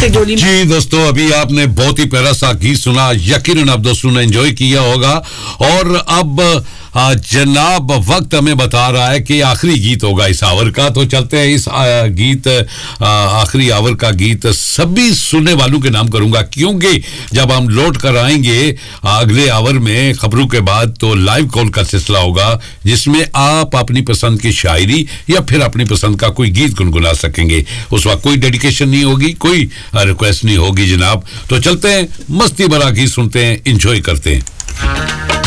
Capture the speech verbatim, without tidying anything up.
से गोली। जी दोस्तों, अभी आपने बहुत ही प्यारा सा गीत सुना, यकीनन आप दोस्तों ने एंजॉय किया होगा। और अब आ, जनाब वक्त हमें बता रहा है कि आखिरी गीत होगा इस आवर का, तो चलते हैं इस आ, गीत आखिरी आवर का गीत सभी सुनने वालों के नाम करूंगा, क्योंकि जब हम लौट कर आएंगे अगले आवर में खबरों के बाद तो लाइव कॉल का सिलसिला होगा, जिसमें आप अपनी पसंद की शायरी या फिर अपनी पसंद का कोई गीत गुनगुना सकेंगे। उस वक्त कोई डेडिकेशन नहीं होगी, कोई रिक्वेस्ट नहीं होगी जनाब। तो चलते हैं, मस्ती भरा गीत सुनते हैं, इंजॉय करते हैं।